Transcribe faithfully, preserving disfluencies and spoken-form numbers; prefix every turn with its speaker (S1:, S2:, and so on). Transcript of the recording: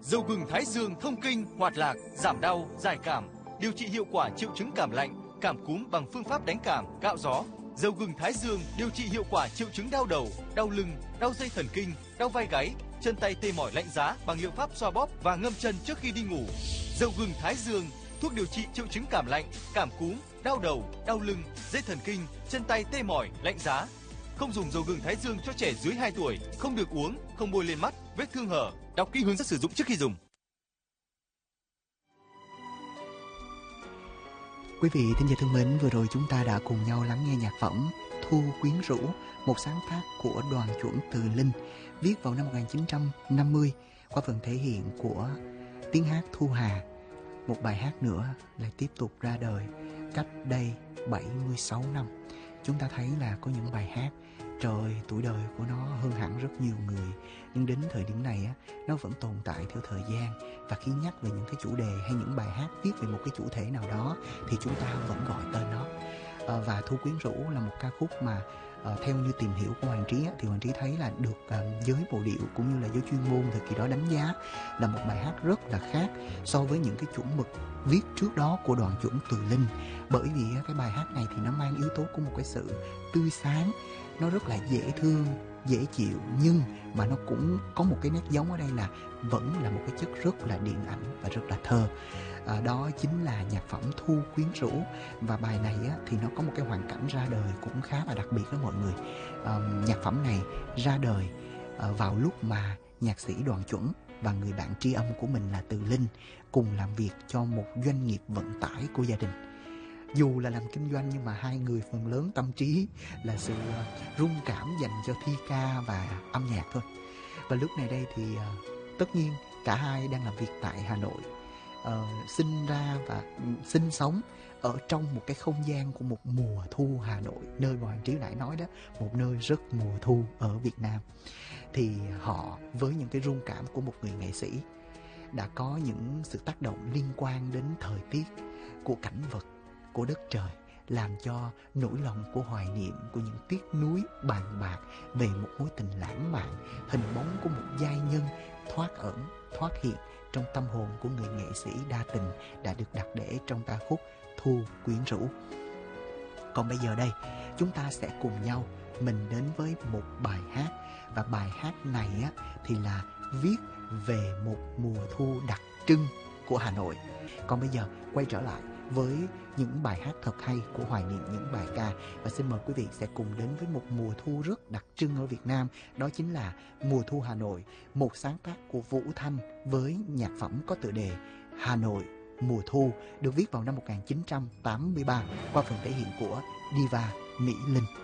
S1: Dầu gừng Thái Dương thông kinh, hoạt lạc, giảm đau, giải cảm, điều trị hiệu quả triệu chứng cảm lạnh, cảm cúm bằng phương pháp đánh cảm, cạo gió. Dầu gừng Thái Dương điều trị hiệu quả triệu chứng đau đầu, đau lưng, đau dây thần kinh, đau vai gáy, chân tay tê mỏi lạnh giá bằng liệu pháp xoa bóp và ngâm chân trước khi đi ngủ. Dầu gừng Thái Dương, thuốc điều trị triệu chứng cảm lạnh, cảm cúm, đau đầu, đau lưng, dây thần kinh, chân tay tê mỏi, lạnh giá. Không dùng dầu gừng Thái Dương cho trẻ dưới hai tuổi, không được uống, không bôi lên mắt, vết thương hở. Đọc kỹ hướng dẫn sử dụng trước khi dùng.
S2: Quý vị thính giả thân mến, vừa rồi chúng ta đã cùng nhau lắng nghe nhạc phẩm Thu Quyến Rũ, một sáng tác của Đoàn Chuẩn Từ Linh, viết vào năm một nghìn chín trăm năm mươi qua phần thể hiện của tiếng hát Thu Hà. Một bài hát nữa lại tiếp tục ra đời cách đây bảy mươi sáu năm. Chúng ta thấy là có những bài hát trời tuổi đời của nó hơn hẳn rất nhiều người, nhưng đến thời điểm này á, nó vẫn tồn tại theo thời gian. Và khi nhắc về những cái chủ đề hay những bài hát viết về một cái chủ thể nào đó thì chúng ta vẫn gọi tên nó. à, Và Thu Quyến Rũ là một ca khúc mà à, theo như tìm hiểu của Hoàng Trí á, thì Hoàng Trí thấy là được à, giới bộ điệu cũng như là giới chuyên môn thời kỳ đó đánh giá là một bài hát rất là khác so với những cái chuẩn mực viết trước đó của Đoàn Chuẩn Từ Linh. Bởi vì cái bài hát này thì nó mang yếu tố của một cái sự tươi sáng, nó rất là dễ thương, dễ chịu, nhưng mà nó cũng có một cái nét giống ở đây là vẫn là một cái chất rất là điện ảnh và rất là thơ. À, đó chính là nhạc phẩm Thu Quyến Rũ. Và bài này á, thì nó có một cái hoàn cảnh ra đời cũng khá là đặc biệt đó mọi người. À, nhạc phẩm này ra đời à, vào lúc mà nhạc sĩ Đoàn Chuẩn và người bạn tri âm của mình là Từ Linh cùng làm việc cho một doanh nghiệp vận tải của gia đình. Dù là làm kinh doanh nhưng mà hai người phần lớn tâm trí là sự rung cảm dành cho thi ca và âm nhạc thôi. Và lúc này đây thì uh, tất nhiên cả hai đang làm việc tại Hà Nội, uh, sinh ra và sinh sống ở trong một cái không gian của một mùa thu Hà Nội, nơi mà Hoàng Trí nãy nói đó, một nơi rất mùa thu ở Việt Nam. Thì họ với những cái rung cảm của một người nghệ sĩ đã có những sự tác động liên quan đến thời tiết, của cảnh vật, của đất trời, làm cho nỗi lòng của hoài niệm, của những tiếc nuối bàn bạc về một mối tình lãng mạn, hình bóng của một giai nhân thoát ẩn, thoát hiện trong tâm hồn của người nghệ sĩ đa tình đã được đặt để trong ca khúc Thu Quyến Rũ. Còn bây giờ đây, chúng ta sẽ cùng nhau mình đến với một bài hát. Và bài hát này á, thì là viết về một mùa thu đặc trưng của Hà Nội. Còn bây giờ quay trở lại với những bài hát thật hay của hoài niệm những bài ca. Và xin mời quý vị sẽ cùng đến với một mùa thu rất đặc trưng ở Việt Nam. Đó chính là Mùa Thu Hà Nội, một sáng tác của Vũ Thanh với nhạc phẩm có tựa đề Hà Nội Mùa Thu, được viết vào năm một nghìn chín trăm tám mươi ba qua phần thể hiện của Diva Mỹ Linh.